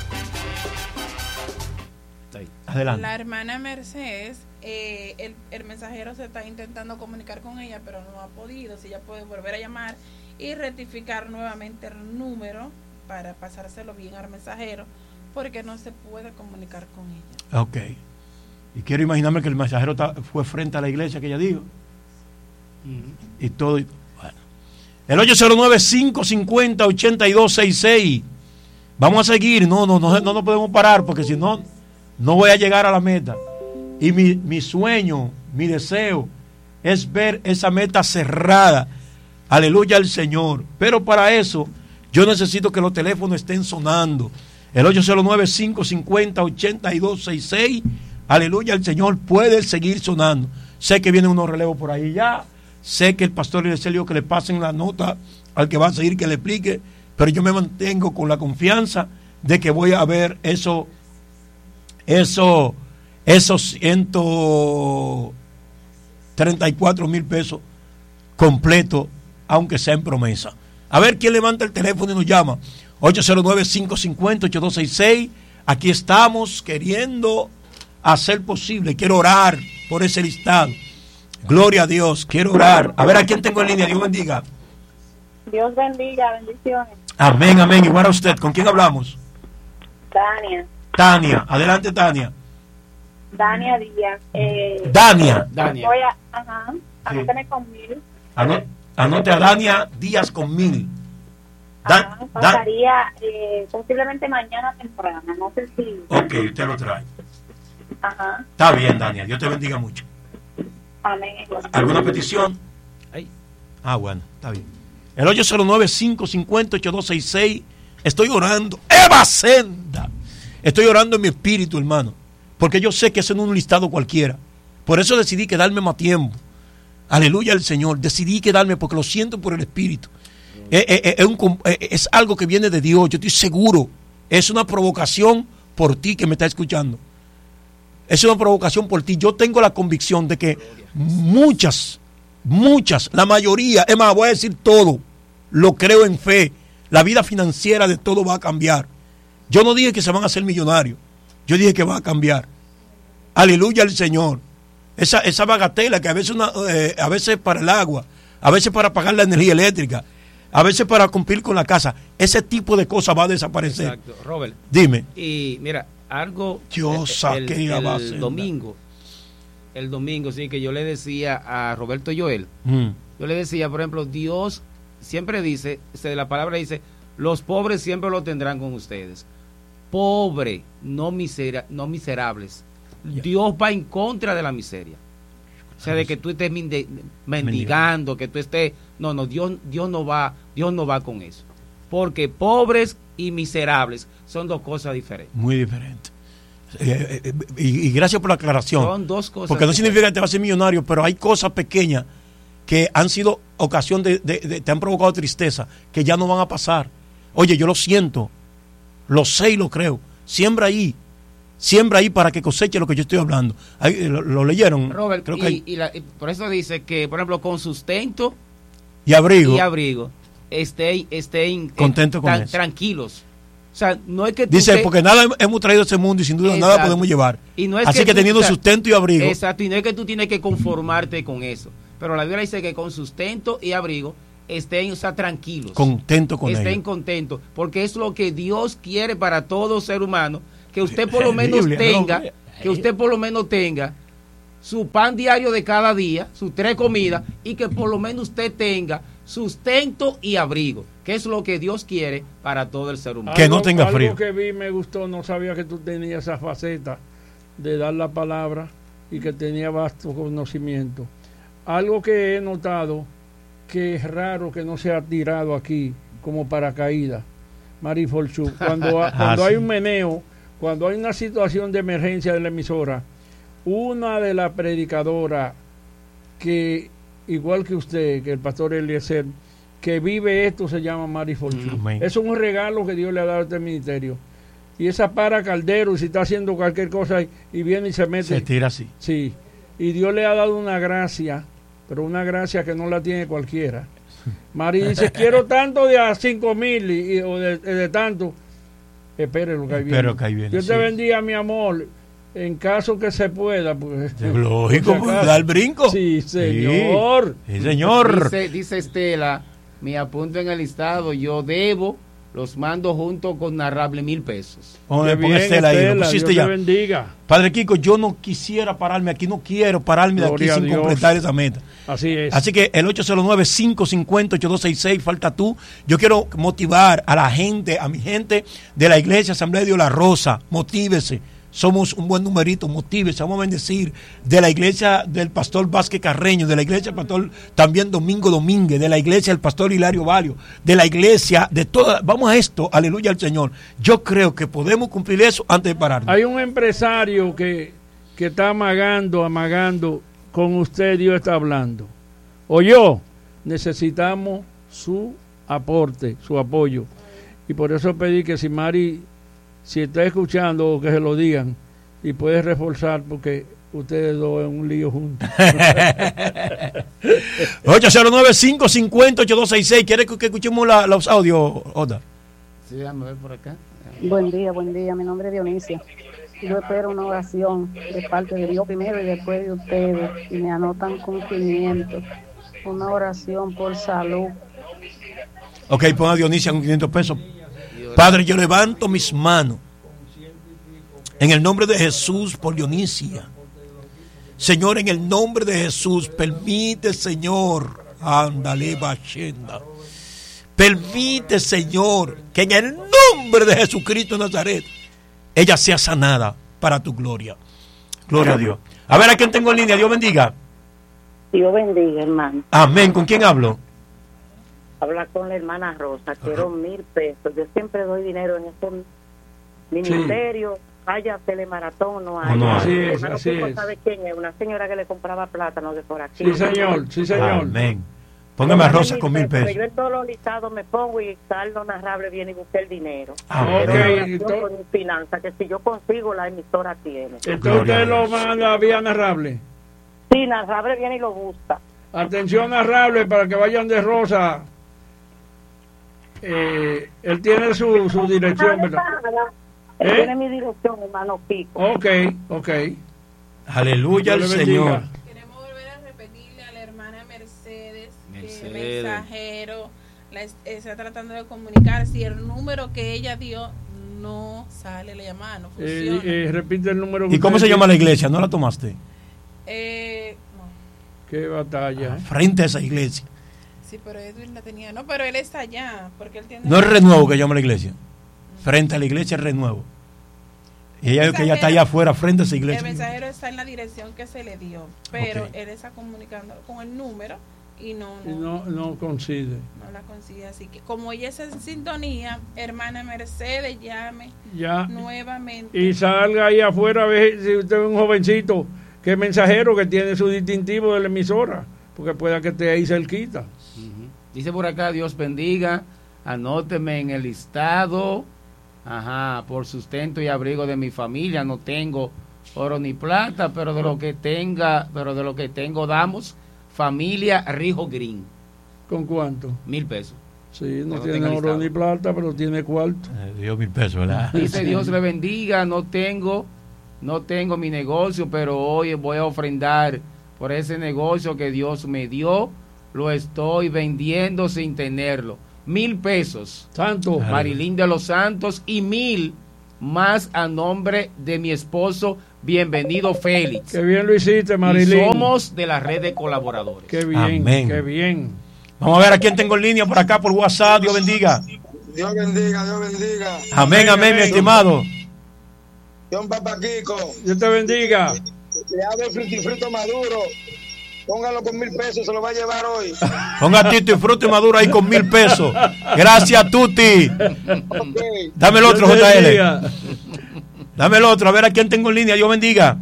Speaker 4: Adelante.
Speaker 10: La hermana Mercedes, eh, el, el mensajero se está intentando comunicar con ella, pero no ha podido. Si ella puede volver a llamar y rectificar nuevamente el número para pasárselo bien al mensajero, porque no se puede comunicar con ella.
Speaker 4: Ok. Y quiero imaginarme que el mensajero ta- fue frente a la iglesia que ella dijo. Y todo. y- bueno. El ocho cero nueve, cinco cinco cero, ocho dos seis seis. Vamos a seguir. No, no, no, no nos podemos parar porque si no, no voy a llegar a la meta. Y mi, mi sueño, mi deseo es ver esa meta cerrada. Aleluya al Señor. Pero para eso yo necesito que los teléfonos estén sonando. El ocho cero nueve, cinco cinco cero, ocho dos seis seis. Aleluya al Señor. Puede seguir sonando. Sé que vienen unos relevos por ahí ya. Sé que el pastor Irecelio que le pasen la nota al que va a seguir que le explique. Pero yo me mantengo con la confianza de que voy a ver eso, eso, esos ciento treinta y cuatro mil pesos completos, aunque sea en promesa. A ver quién levanta el teléfono y nos llama. ocho cero nueve, cinco cinco cero, ocho dos seis seis. Aquí estamos queriendo hacer posible. Quiero orar por ese listado. Gloria a Dios. Quiero orar. A ver a quién tengo en línea. Dios bendiga.
Speaker 11: Dios bendiga. Bendiciones.
Speaker 4: Amén, amén. Igual a usted. ¿Con quién hablamos?
Speaker 11: Tania.
Speaker 4: Tania. Adelante, Tania.
Speaker 11: Dania Díaz. Eh,
Speaker 4: Dania. Dania.
Speaker 11: Voy a, ajá. Anótame con mil.
Speaker 4: Ano, anote a Dania Díaz con mil. Da,
Speaker 11: ajá, pasaría eh, posiblemente mañana temprano. No sé si.
Speaker 4: Ok, usted lo trae.
Speaker 11: Ajá.
Speaker 4: Está bien, Dania. Dios te bendiga mucho.
Speaker 11: Amén.
Speaker 4: ¿Alguna petición? Ay. Ah, bueno, está bien. El ocho cero nueve, cinco cinco cero, ocho dos seis seis. Estoy orando. ¡Eva Senda! Estoy orando en mi espíritu, hermano. Porque yo sé que eso no es un listado cualquiera. Por eso decidí quedarme más tiempo. Aleluya al Señor. Decidí quedarme porque lo siento por el espíritu. Es, es, es, un, es algo que viene de Dios. Yo estoy seguro. Es una provocación por ti que me está escuchando. Es una provocación por ti. Yo tengo la convicción de que muchas, muchas, la mayoría, es más, voy a decir todo, lo creo en fe. La vida financiera de todo va a cambiar. Yo no dije que se van a hacer millonarios. Yo dije que va a cambiar. Aleluya al Señor. Esa, esa bagatela que a veces, una, eh, a veces para el agua, a veces para pagar la energía eléctrica, a veces para cumplir con la casa, ese tipo de cosas va a desaparecer.
Speaker 1: Exacto. Robert.
Speaker 4: Dime.
Speaker 1: Y mira, algo
Speaker 4: yo saqué
Speaker 1: el,
Speaker 4: a
Speaker 1: el,
Speaker 4: base
Speaker 1: el domingo el domingo sí que yo le decía a Roberto Joel,
Speaker 4: mm.
Speaker 1: yo le decía, por ejemplo, Dios siempre dice, la palabra dice, los pobres siempre lo tendrán con ustedes. Pobre, no misera, no miserables. Yeah. Dios va en contra de la miseria. O sea, de que tú estés mende, mendigando, que tú estés, no, no, Dios, Dios no va, Dios no va con eso. Porque pobres y miserables son dos cosas diferentes.
Speaker 4: Muy diferentes. Eh, eh, y, y gracias por la aclaración.
Speaker 1: Son dos cosas.
Speaker 4: Porque no significa que te vas a ser millonario, pero hay cosas pequeñas que han sido ocasión de, de, de, te han provocado tristeza, que ya no van a pasar. Oye, yo lo siento, lo sé y lo creo. Siembra ahí, siembra ahí para que coseche lo que yo estoy hablando. Ahí, lo, lo leyeron.
Speaker 1: Robert,
Speaker 4: creo
Speaker 1: y,
Speaker 4: que hay...
Speaker 1: y, la, y por eso dice que, por ejemplo, con sustento
Speaker 4: y abrigo,
Speaker 1: y abrigo estén, estén
Speaker 4: contento con
Speaker 1: tan,
Speaker 4: eso.
Speaker 1: Tranquilos. O sea, no es que
Speaker 4: dice,
Speaker 1: te...
Speaker 4: porque nada hemos traído a ese mundo y sin duda exacto. Nada podemos llevar.
Speaker 1: Y no es
Speaker 4: así
Speaker 1: que,
Speaker 4: que
Speaker 1: tú,
Speaker 4: teniendo
Speaker 1: o sea,
Speaker 4: sustento y abrigo.
Speaker 1: Exacto, y no es que tú tienes que conformarte con eso. Pero la Biblia dice que con sustento y abrigo estén, o sea, tranquilos.
Speaker 4: Contento con
Speaker 1: estén
Speaker 4: ello.
Speaker 1: contentos, porque es lo que Dios quiere para todo ser humano, que usted por lo menos Biblia, tenga, no, que usted por lo menos tenga su pan diario de cada día, sus tres comidas, y que por lo menos usted tenga sustento y abrigo, que es lo que Dios quiere para todo el ser humano.
Speaker 4: Que no tenga frío.
Speaker 12: Algo que vi me gustó, no sabía que tú tenías esa faceta de dar la palabra y que tenía vasto conocimiento. Algo que he notado que es raro que no se ha tirado aquí como paracaídas, Mari Forchú, cuando, cuando ah, hay sí. un meneo, cuando hay una situación de emergencia de la emisora, una de las predicadoras que, igual que usted, que el pastor Eliezer, que vive esto, se llama Mari Forchú. Mm, es un regalo que Dios le ha dado a este ministerio. Y esa para Caldero, y si está haciendo cualquier cosa y, y viene y se mete.
Speaker 4: Se tira así.
Speaker 12: Sí. Y Dios le ha dado una gracia, pero una gracia que no la tiene cualquiera. Mari dice, quiero tanto de a cinco mil y, y, o de, de tanto. Espere lo que hay bien.
Speaker 4: Que viene.
Speaker 12: Dios sí. Te bendiga, mi amor. En caso que se pueda, pues.
Speaker 4: Lógico, pues, da el brinco.
Speaker 12: Sí, señor.
Speaker 4: Sí, sí señor.
Speaker 1: Dice, dice Estela, me apunto en el listado, yo debo los mando junto con narrable mil pesos.
Speaker 4: Oye,
Speaker 12: bien,
Speaker 4: Estela, ahí,
Speaker 12: Estela,
Speaker 4: lo pusiste
Speaker 12: Dios
Speaker 4: ya.
Speaker 12: te bendiga.
Speaker 4: Padre Kiko, yo no quisiera pararme aquí, no quiero pararme de
Speaker 12: Gloria
Speaker 4: aquí
Speaker 12: a
Speaker 4: sin
Speaker 12: Dios.
Speaker 4: completar esa meta.
Speaker 12: Así es.
Speaker 4: Así que el ocho cero nueve, cinco cinco cero, ocho dos seis seis, falta tú. Yo quiero motivar a la gente, a mi gente de la iglesia Asamblea de Dios La Rosa, motívese. Somos un buen numerito, motívese, vamos a bendecir de la iglesia del pastor Vázquez Carreño, de la iglesia del pastor también Domingo Domínguez, de la iglesia del pastor Hilario Valio, de la iglesia de toda, vamos a esto, aleluya al Señor. Yo creo que podemos cumplir eso antes de pararnos.
Speaker 12: Hay un empresario que, que está amagando, amagando, con usted Dios está hablando. O yo, necesitamos su aporte, su apoyo. Y por eso pedí que si Mari, si está escuchando, que se lo digan y puede reforzar porque ustedes dos en un lío juntos.
Speaker 4: ocho cero nueve, cinco cinco cero, ocho dos seis seis. ¿Quieres que, que escuchemos la, los audios, Oda?
Speaker 1: Sí, déjame ver por acá.
Speaker 13: Buen día, buen día. Mi nombre es Dionisia. Yo espero una oración de parte de Dios primero y después de ustedes. Y me anotan cumplimiento. Una oración por salud.
Speaker 4: Ok, pon a Dionisia con quinientos pesos. Padre, yo levanto mis manos en el nombre de Jesús por Dionisia. Señor, en el nombre de Jesús, permite, Señor, ándale, bachenda. Permite, Señor, que en el nombre de Jesucristo de Nazaret, ella sea sanada para tu gloria. Gloria a Dios. A ver, ¿a quién tengo en línea? Dios bendiga.
Speaker 8: Dios bendiga, hermano.
Speaker 4: Amén. ¿Con quién hablo?
Speaker 8: Habla con la hermana Rosa, quiero mil pesos. Yo siempre doy dinero en este ministerio. Sí. Vaya telemaratón, no hay.
Speaker 12: No, no, así es, así es.
Speaker 8: ¿Sabe quién es? Una señora que le compraba plátano de por aquí.
Speaker 12: Sí, señor, sí, señor.
Speaker 4: Amén. Póngame a Rosa con mil pesos.
Speaker 8: Yo en todos los listados me pongo y saldo narrable viene y busqué el dinero.
Speaker 12: Ah, okay.
Speaker 8: Pero con mi finanza, que si yo consigo, la emisora tiene.
Speaker 12: Entonces usted lo manda vía narrable.
Speaker 8: Sí, narrable viene y lo busca.
Speaker 12: Atención, narrable, para que vayan de Rosa. Eh, él tiene su, su dirección, ¿verdad?
Speaker 8: Él
Speaker 12: ¿Eh?
Speaker 8: tiene mi dirección, hermano Pico.
Speaker 12: Ok, ok.
Speaker 4: Aleluya al Señor.
Speaker 10: Queremos volver a repetirle a la hermana Mercedes,
Speaker 1: Mercedes.
Speaker 10: que el mensajero la es, está tratando de comunicar si el número que ella dio no sale la llamada, no funciona.
Speaker 12: Eh, eh, repite el número.
Speaker 4: ¿Y cómo se llama la iglesia? ¿No la tomaste?
Speaker 10: Eh, no.
Speaker 12: Qué batalla.
Speaker 4: Ah, frente a esa iglesia.
Speaker 10: Sí, pero Edwin la tenía. No, pero él está allá. Porque él tiene
Speaker 4: no es Renuevo que llama la iglesia. Frente a la iglesia es Renuevo. Y ella que ella está allá afuera, frente a esa iglesia.
Speaker 10: El mensajero está en la dirección que se le dio. Pero
Speaker 4: okay.
Speaker 10: él está comunicando con el número y no
Speaker 12: no,
Speaker 10: no,
Speaker 12: no, no consigue.
Speaker 10: No la consigue. Así que como ella está en sintonía, hermana Mercedes, llame
Speaker 12: ya
Speaker 10: nuevamente.
Speaker 12: Y salga ahí afuera a ver si usted es un jovencito que es mensajero que tiene su distintivo de la emisora. Porque pueda que esté ahí cerquita.
Speaker 1: Uh-huh. Dice por acá, Dios bendiga, anóteme en el listado, ajá, por sustento y abrigo de mi familia. No tengo oro ni plata, pero de lo que tenga, pero de lo que tengo damos. Familia Rijo Green.
Speaker 12: ¿Con cuánto?
Speaker 1: Mil pesos.
Speaker 12: Sí, no tiene oro ni plata, pero tiene cuarto.
Speaker 4: Eh, Dios mil pesos, ¿verdad?
Speaker 1: Dice Dios le bendiga, no tengo, no tengo mi negocio, pero hoy voy a ofrendar por ese negocio que Dios me dio, lo estoy vendiendo sin tenerlo. Mil pesos.
Speaker 12: Santo.
Speaker 1: Marilín de los Santos y mil más a nombre de mi esposo, bienvenido Félix.
Speaker 12: Qué bien lo hiciste, Marilín.
Speaker 1: Y somos de la red de colaboradores.
Speaker 12: Qué bien,
Speaker 4: amén.
Speaker 12: Qué bien.
Speaker 4: Vamos a ver a quién tengo en línea por acá, por WhatsApp. Dios bendiga.
Speaker 14: Dios bendiga, Dios bendiga.
Speaker 4: Amén, amén, amén mi estimado.
Speaker 14: Dios Papa Kiko.
Speaker 12: Dios te bendiga.
Speaker 14: Le hago el frutifruto maduro. Póngalo con mil pesos, se lo va a llevar hoy.
Speaker 4: Ponga Tito y Fruto y Maduro ahí con mil pesos. Gracias, Tuti. Okay. Dame el otro, J L. Dame el otro, a ver a quién tengo en línea. Dios bendiga.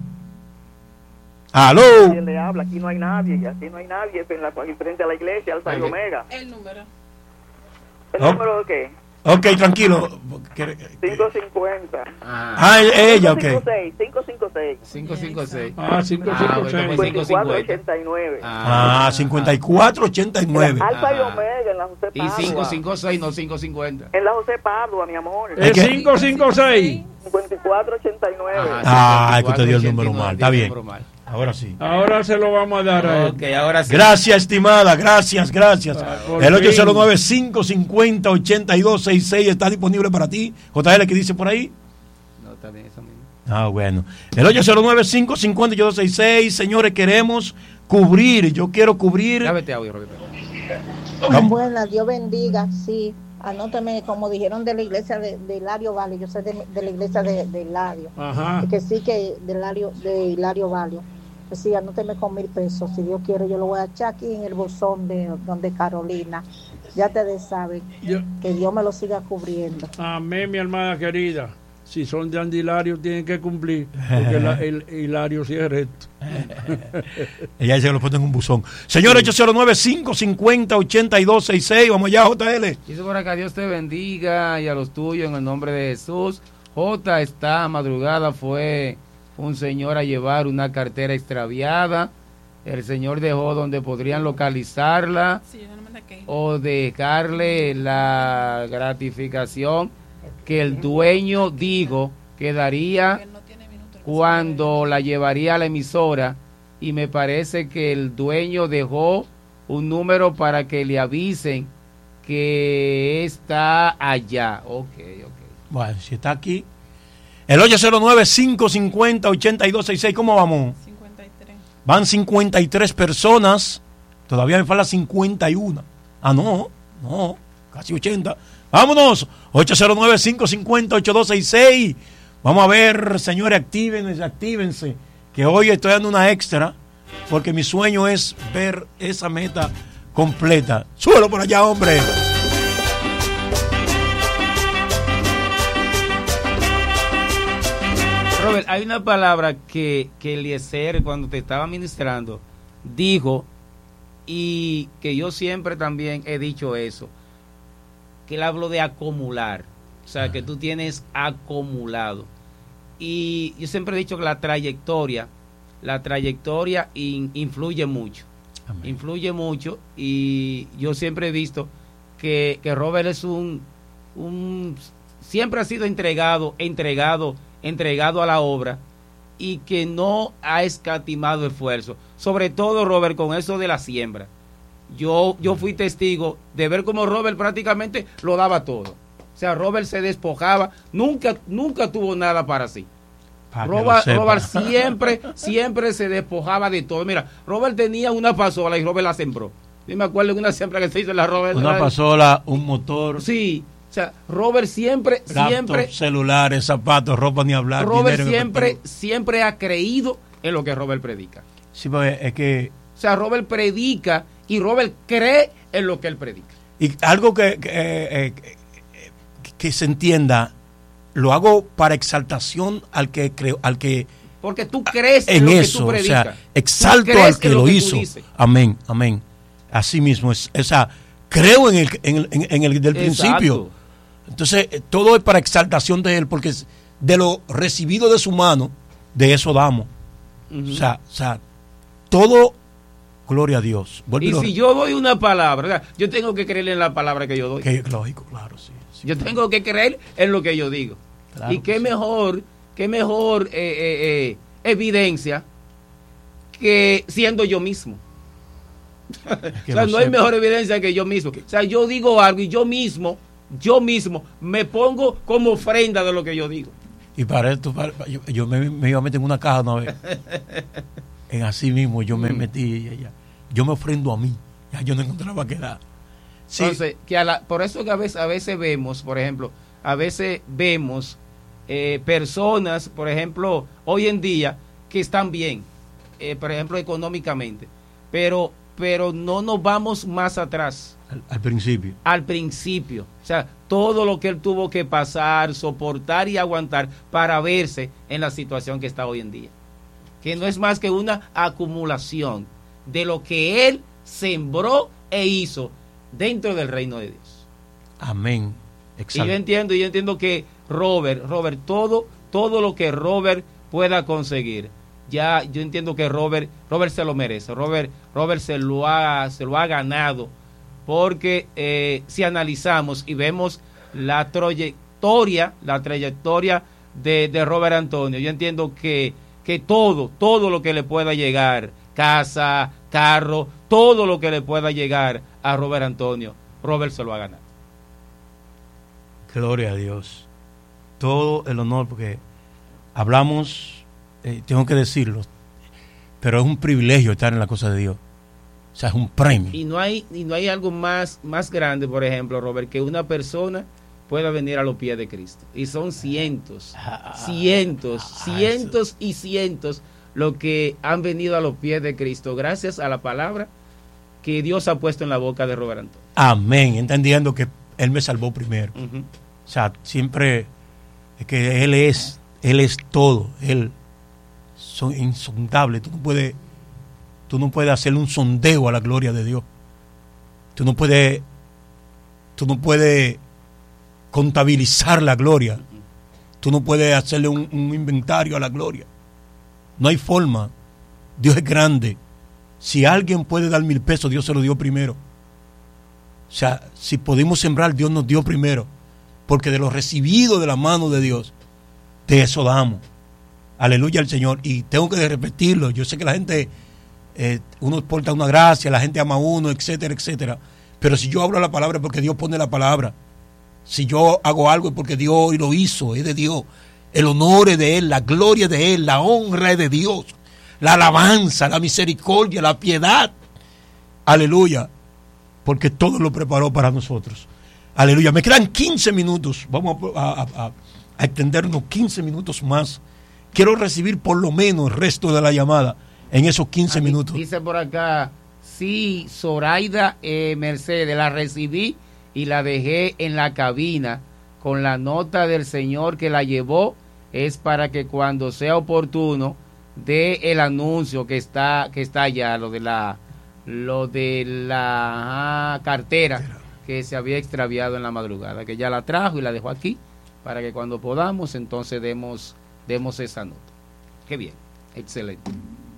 Speaker 4: Aló.
Speaker 15: ¿Quién le habla? Aquí no hay nadie. Aquí no hay nadie en la, frente a la iglesia, Alfa y Omega.
Speaker 10: El número.
Speaker 15: ¿El
Speaker 4: oh.
Speaker 15: número de qué?
Speaker 4: Ok, tranquilo.
Speaker 15: cinco cincuenta.
Speaker 4: Ah, ah ella, ok.
Speaker 15: cinco cinco seis.
Speaker 1: cinco cinco seis.
Speaker 12: Ah, cinco cinco seis.
Speaker 15: cincuenta y cuatro ochenta y nueve.
Speaker 4: Ah, cincuenta y cuatro ochenta y nueve.
Speaker 15: Alfa y Omega en la José Padua.
Speaker 1: Y cinco cinco seis, no cinco cincuenta.
Speaker 15: En la José Padua, mi amor.
Speaker 12: Es cinco cinco seis.
Speaker 15: cincuenta y cuatro ochenta y nueve.
Speaker 4: Ah, es que usted dio el número mal. Está bien. Ahora sí.
Speaker 12: Ahora se lo vamos a dar a él.
Speaker 1: Okay, ahora sí.
Speaker 4: Gracias, estimada, gracias, gracias.
Speaker 12: Ah,
Speaker 4: el ocho cero nueve, cinco cinco cero, ocho dos seis seis está disponible para ti. J L, ¿qué dice por ahí?
Speaker 1: No, está bien, eso mismo.
Speaker 4: Ah, bueno. El ocho cero nueve, cinco cinco cero, ocho dos seis seis, señores, queremos cubrir, yo quiero cubrir.
Speaker 1: Ya vete audio, Roberto.
Speaker 16: Buenas, Dios bendiga, sí. Anótame, como dijeron de la iglesia de, de Hilario Valle, yo soy de, de la iglesia de, de Hilario.
Speaker 12: Ajá.
Speaker 16: Que sí, que de Hilario, de Hilario Valle. Pues sí, anóteme con mil pesos. Si Dios quiere, yo lo voy a echar aquí en el bolsón de donde Carolina. Ya te saben. Yo, que Dios me lo siga cubriendo.
Speaker 12: Amén, mi hermana querida. Si son de Andy Hilario, tienen que cumplir. Porque la, el Hilario sí es recto.
Speaker 4: Ella se lo pone en un buzón. Señor, ocho cero nueve, cinco cinco cero, ocho dos seis seis. Vamos allá, J L.
Speaker 1: Dice por acá, Dios te bendiga y a los tuyos en el nombre de Jesús. J, esta madrugada fue un señor a llevar una cartera extraviada. El señor dejó donde podrían localizarla
Speaker 10: sí, no me
Speaker 1: o dejarle la gratificación que el dueño dijo que daría cuando la llevaría a la emisora, y me parece que el dueño dejó un número para que le avisen que está allá. Ok, ok.
Speaker 4: Bueno, si está aquí. El ocho cero nueve, cinco cinco cero, ocho dos seis seis, ¿cómo vamos?
Speaker 10: cincuenta y tres.
Speaker 4: Van cincuenta y tres personas. Todavía me falta cincuenta y uno. Ah, no, no, casi ochenta. Vámonos, ocho cero nueve, cinco cinco cero, ocho dos seis seis. Vamos a ver, señores, actívense, actívense, que hoy estoy dando una extra, porque mi sueño es ver esa meta completa. Súbelo por allá, hombre.
Speaker 1: Robert, hay una palabra que, que Eliezer, cuando te estaba ministrando, dijo, y que yo siempre también he dicho eso, que él habló de acumular, o sea, Ajá. que tú tienes acumulado. Y yo siempre he dicho que la trayectoria, la trayectoria in, influye mucho, Amén. influye mucho, y yo siempre he visto que, que Robert es un, un, siempre ha sido entregado, entregado, entregado a la obra, y que no ha escatimado esfuerzo, sobre todo, Robert, con eso de la siembra. Yo, yo fui testigo de ver cómo Robert prácticamente lo daba todo. O sea, Robert se despojaba, nunca, nunca tuvo nada para sí. Robert, Robert siempre, siempre se despojaba de todo. Mira, Robert tenía una pasola y Robert la sembró. Yo me acuerdo de una siembra que se hizo en la Robert.
Speaker 4: Una pasola, un motor.
Speaker 1: Sí, o sea, Robert siempre,
Speaker 4: laptop,
Speaker 1: siempre.
Speaker 4: celulares, zapatos, ropa, ni hablar.
Speaker 1: Robert siempre, siempre ha creído en lo que Robert predica.
Speaker 4: Sí, pues es que.
Speaker 1: O sea, Robert predica y Robert cree en lo que él predica.
Speaker 4: Y algo que, que, eh, que, que se entienda, lo hago para exaltación al que creo, al que
Speaker 1: porque tú crees
Speaker 4: en,
Speaker 1: en lo
Speaker 4: eso,
Speaker 1: que tú predicas.
Speaker 4: O sea, exalto al que lo,
Speaker 1: lo que
Speaker 4: hizo. Amén, amén. Así mismo es, o sea, creo en el en el, en el del
Speaker 1: Exacto.
Speaker 4: principio. Entonces, todo es para exaltación de él, porque de lo recibido de su mano, de eso damos. Uh-huh. O sea, o sea, todo, gloria a Dios.
Speaker 1: Vuelve y lo... si yo doy una palabra, ¿verdad? Yo tengo que creer en la palabra que yo doy.
Speaker 4: Que, lógico, claro, sí, sí.
Speaker 1: Yo tengo que creer en lo que yo digo. Claro, y qué sí. mejor, qué mejor eh, eh, eh, evidencia que siendo yo mismo. O sea, no hay mejor evidencia que yo mismo. O sea, yo digo algo y yo mismo, yo mismo me pongo como ofrenda de lo que yo digo.
Speaker 4: Y para esto, para, yo, yo me, me iba a meter en una caja una vez. En así mismo yo me mm. metí. Ya, ya. Yo me ofrendo a mí. Ya yo no encontraba qué dar.
Speaker 1: Sí. Entonces, que a la, por eso que a veces, a veces vemos, por ejemplo, a veces vemos eh, personas, por ejemplo, hoy en día, que están bien, eh, por ejemplo, económicamente, pero pero no nos vamos más atrás.
Speaker 4: Al, al principio.
Speaker 1: Al principio. O sea, todo lo que él tuvo que pasar, soportar y aguantar para verse en la situación que está hoy en día. Que no es más que una acumulación de lo que él sembró e hizo dentro del reino de Dios.
Speaker 4: Amén.
Speaker 1: Exacto. Y yo entiendo, yo entiendo que Robert, Robert, todo, todo lo que Robert pueda conseguir, ya yo entiendo que Robert, Robert se lo merece. Robert, Robert se lo ha, se lo ha ganado, porque eh, si analizamos y vemos la trayectoria, la trayectoria de, de Robert Antonio, yo entiendo que que todo, todo lo que le pueda llegar, casa, carro, todo lo que le pueda llegar a Robert Antonio, Robert se lo va a ganar.
Speaker 4: Gloria a Dios. Todo el honor, porque hablamos, eh, tengo que decirlo, pero es un privilegio estar en la cosa de Dios. O sea, es un premio.
Speaker 1: Y no hay, y no hay algo más, más grande, por ejemplo, Robert, que una persona pueda venir a los pies de Cristo. Y son cientos, cientos, cientos y cientos los que han venido a los pies de Cristo gracias a la palabra que Dios ha puesto en la boca de Robert Antonio.
Speaker 4: Amén, entendiendo que Él me salvó primero.
Speaker 1: Uh-huh.
Speaker 4: O sea, siempre es que Él es, Él es todo, Él son insondables. Tú no puedes, tú no puedes hacerle un sondeo a la gloria de Dios. Tú no puedes, tú no puedes contabilizar la gloria. Tú no puedes hacerle un, un inventario a la gloria. No hay forma. Dios es grande. Si alguien puede dar mil pesos, Dios se lo dio primero. O sea, si pudimos sembrar, Dios nos dio primero. Porque de lo recibido de la mano de Dios, de eso damos. Aleluya al Señor. Y tengo que repetirlo. Yo sé que la gente, eh, uno porta una gracia, la gente ama a uno, etcétera, etcétera. Pero si yo hablo la palabra es porque Dios pone la palabra. Si yo hago algo es porque Dios lo hizo, es de Dios. El honor es de Él, la gloria es de Él, la honra es de Dios. La alabanza, la misericordia, la piedad. Aleluya. Porque todo lo preparó para nosotros. Aleluya. Me quedan quince minutos. Vamos a, a, a, a extendernos quince minutos más. Quiero recibir por lo menos el resto de la llamada en esos quince
Speaker 1: Aquí,
Speaker 4: minutos.
Speaker 1: Dice por acá, sí, Zoraida eh, Mercedes, la recibí y la dejé en la cabina con la nota del señor que la llevó. Es para que cuando sea oportuno dé el anuncio que está que está allá, lo de la lo de la ah, cartera que se había extraviado en la madrugada, que ya la trajo y la dejó aquí para que cuando podamos entonces demos demos esa nota. Qué bien, excelente.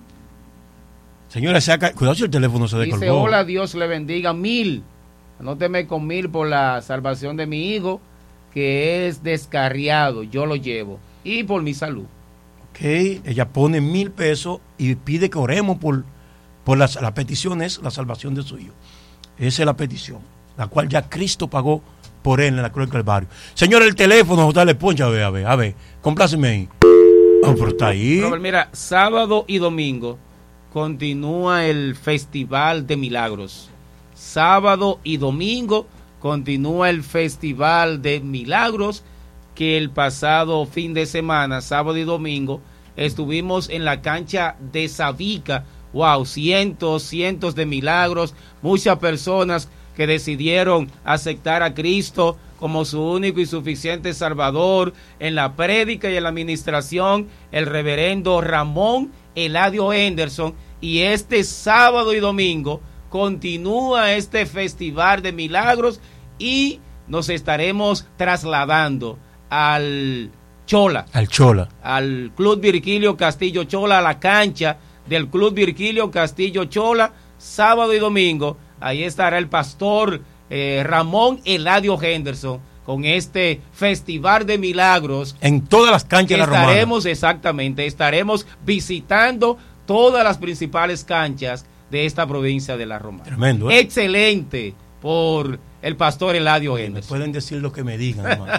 Speaker 4: Señora, cuidado si el teléfono se descolgó.
Speaker 1: Dice, hola, Dios le bendiga, mil. Anóteme con mil por la salvación de mi hijo, que es descarriado, yo lo llevo. Y por mi salud.
Speaker 4: Ok, ella pone mil pesos y pide que oremos por, por las, la petición es la salvación de su hijo. Esa es la petición, la cual ya Cristo pagó por él en la cruz del Calvario. Señor, el teléfono, dale poncha, a ver, a ver, a ver, compláceme ahí. Oh, pero está ahí.
Speaker 1: Robert, mira, sábado y domingo continúa el Festival de Milagros. Sábado y domingo continúa el Festival de Milagros, que el pasado fin de semana, sábado y domingo, estuvimos en la cancha de Sabica. Wow, cientos, cientos de milagros, muchas personas que decidieron aceptar a Cristo como su único y suficiente Salvador. En la prédica y en la administración, el reverendo Ramón Eladio Henderson. Y este sábado y domingo continúa este Festival de Milagros y nos estaremos trasladando al Chola.
Speaker 4: Al Chola.
Speaker 1: Al Club Virgilio Castillo Chola, a la cancha del Club Virgilio Castillo Chola, sábado y domingo. Ahí estará el pastor eh, Ramón Eladio Henderson con este Festival de Milagros.
Speaker 4: En todas las canchas de la Romana.
Speaker 1: Estaremos, exactamente, estaremos visitando todas las principales canchas de esta provincia de la Romana.
Speaker 4: Tremendo, ¿eh?
Speaker 1: Excelente por el pastor Eladio Henderson.
Speaker 4: Me pueden decir lo que me digan, hermano.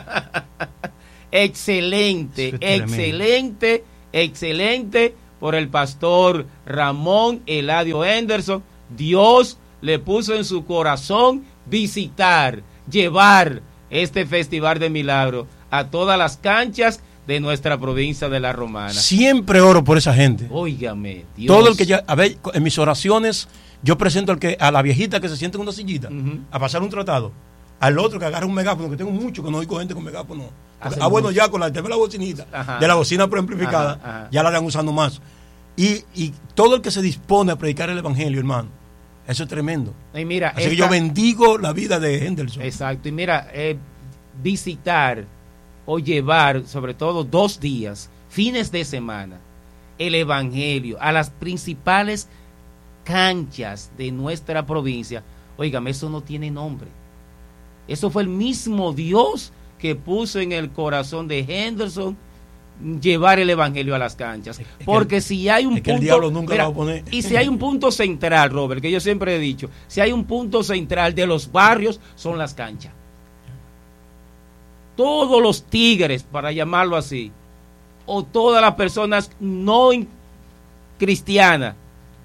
Speaker 1: Excelente, excelente, excelente por el pastor Ramón Eladio Henderson. Dios le puso en su corazón visitar, llevar este Festival de Milagros a todas las canchas de nuestra provincia de la Romana.
Speaker 4: Siempre oro por esa gente.
Speaker 1: Óigame, Dios.
Speaker 4: Todo el que ya, a ver, en mis oraciones yo presento al que a la viejita que se siente en una sillita uh-huh. a pasar un tratado, al otro que agarra un megáfono, que tengo mucho que no oigo gente con megáfono. Porque, ah, bueno, ya con la tema de la bocinita, ajá. de la bocina preamplificada, ajá, ajá. ya la están usando más. Y, y todo el que se dispone a predicar el evangelio, hermano, eso es tremendo.
Speaker 1: Y mira,
Speaker 4: así esta, que yo bendigo la vida de Henderson.
Speaker 1: Exacto. Y mira, eh, visitar o llevar, sobre todo dos días, fines de semana, el evangelio a las principales canchas de nuestra provincia. Óigame, eso no tiene nombre. Eso fue el mismo Dios que puso en el corazón de Henderson llevar el evangelio a las canchas, porque si hay un punto, mira, y si hay un punto central, Robert, que yo siempre he dicho, si hay un punto central de los barrios, son las canchas. Todos los tigres, para llamarlo así, o todas las personas no cristianas,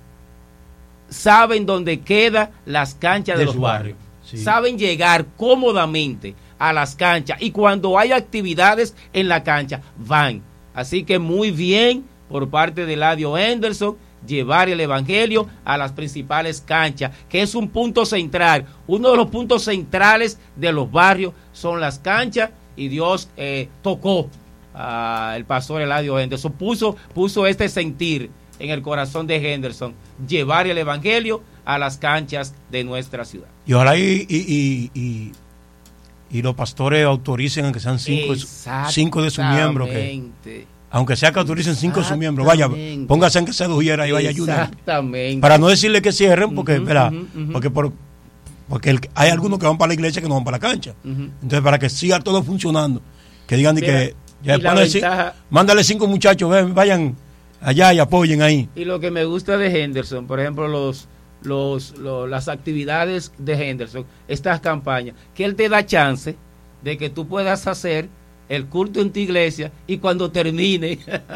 Speaker 1: saben dónde quedan las canchas de, de los barrios, sí. Saben llegar cómodamente a las canchas, y cuando hay actividades en la cancha van. Así que muy bien por parte de Eladio Henderson llevar el evangelio a las principales canchas, que es un punto central. Uno de los puntos centrales de los barrios son las canchas, y Dios eh, tocó al pastor Eladio Henderson, puso, puso este sentir en el corazón de Henderson, llevar el evangelio a las canchas de nuestra ciudad.
Speaker 4: Y ojalá y, y, y, y y los pastores autoricen aunque sean cinco, cinco de sus miembros, que, aunque sea que autoricen cinco de sus miembros, vaya, póngase en que se dujera y vaya a ayudar. Exactamente. Para no decirle que cierren, porque, uh-huh, espera, uh-huh, uh-huh. porque, por, porque el, hay algunos que van para la iglesia que no van para la cancha. Uh-huh. Entonces, para que siga todo funcionando, que digan de que ya decir, mándale cinco muchachos, ven, vayan allá y apoyen ahí.
Speaker 1: Y lo que me gusta de Henderson, por ejemplo, los Los, los, las actividades de Henderson, estas campañas, que él te da chance de que tú puedas hacer el culto en tu iglesia y cuando termine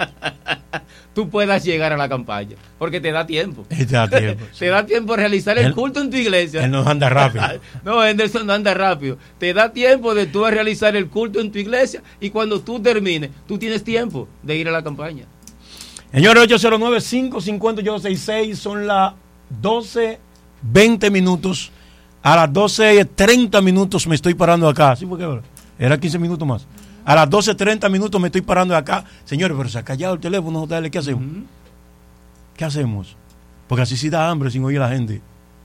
Speaker 1: tú puedas llegar a la campaña, porque te da tiempo. Te da tiempo, sí. Te da tiempo realizar el él, culto en tu iglesia.
Speaker 4: Él no anda rápido.
Speaker 1: No, Henderson no anda rápido. Te da tiempo de tú realizar el culto en tu iglesia y cuando tú termines, tú tienes tiempo de ir a la campaña.
Speaker 4: Señores, ocho cero nueve, cinco cinco cero, ocho seis seis son las doce veinte minutos. A las doce treinta minutos me estoy parando acá. ¿Sí? Porque era quince minutos más. A las doce treinta minutos me estoy parando acá. Señores, pero se ha callado el teléfono, J L, ¿qué hacemos? Uh-huh. ¿Qué hacemos? Porque así sí da hambre sin oír a la gente.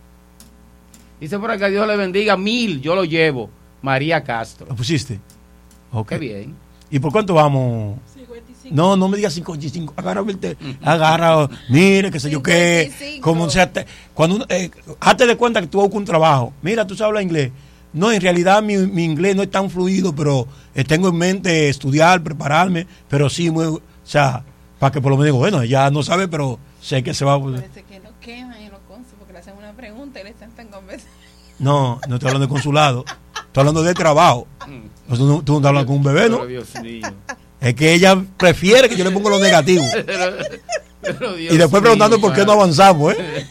Speaker 1: Dice por acá, Dios le bendiga, mil, yo lo llevo. María Castro.
Speaker 4: ¿Lo pusiste? Ok.
Speaker 1: Qué bien.
Speaker 4: ¿Y por cuánto vamos? No, no me digas cincuenta y cinco. Agárrame el te, agarra, mire, qué sé yo qué. Como sea, te, cuando uno, eh, hazte de cuenta que tú buscas un trabajo. Mira, tú sabes hablar inglés. No, en realidad mi, mi inglés no es tan fluido, pero eh, tengo en mente estudiar, prepararme, pero sí, muy, o sea, para que por lo menos digo, bueno, ya no sabe, pero sé que se va a...
Speaker 10: Parece que no queman y no consta, porque le hacen una pregunta y le están tan convencidos.
Speaker 4: No, no estoy hablando de consulado, estoy hablando de trabajo. Tú no, tú no estás hablando con un bebé, ¿no? Dios mío. Es que ella prefiere que yo le ponga lo negativo. Pero, pero y después preguntando mío, por qué no avanzamos, ¿eh?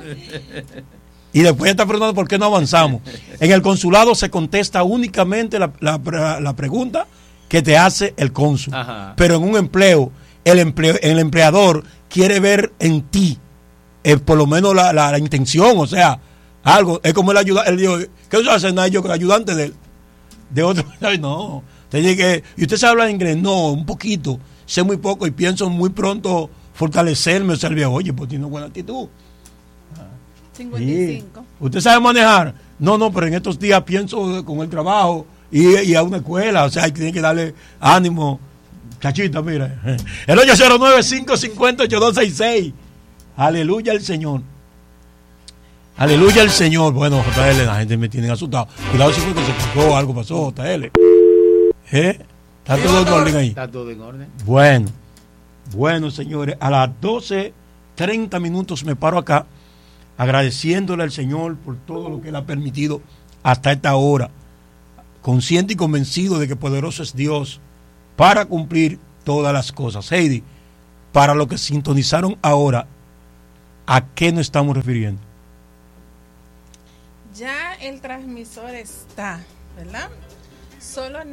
Speaker 4: Y después está preguntando por qué no avanzamos. En el consulado se contesta únicamente la, la, la pregunta que te hace el cónsul. Ajá. Pero en un empleo, el, empleo, el empleador quiere ver en ti, eh, por lo menos la, la, la intención, o sea, algo. Es como el ayudante, él dijo, ¿qué usted hace? Yo con el ayudante de, de otro. No. Que, ¿y usted sabe hablar inglés? No, un poquito, sé muy poco y pienso muy pronto fortalecerme. O sea, el viejo, oye, pues tiene buena actitud.
Speaker 10: cincuenta y cinco.
Speaker 4: Sí. ¿Usted sabe manejar? No, no, pero en estos días pienso con el trabajo y, y a una escuela, o sea, tiene que darle ánimo. Chachita, mira. El ocho cero nueve, cinco cinco cero, ocho dos seis seis. Aleluya al Señor. Aleluya al Señor. Bueno, J L, la gente me tiene asustado. Cuidado si fue que se pasó, algo pasó, J L. ¿Eh? ¿Está todo en orden ahí?
Speaker 1: Está todo en orden.
Speaker 4: Bueno, bueno, señores, a las doce treinta minutos me paro acá agradeciéndole al Señor por todo lo que Él ha permitido hasta esta hora, consciente y convencido de que poderoso es Dios para cumplir todas las cosas. Heidi, para los que sintonizaron ahora, ¿a qué nos estamos refiriendo?
Speaker 10: Ya el transmisor está, ¿verdad? Solo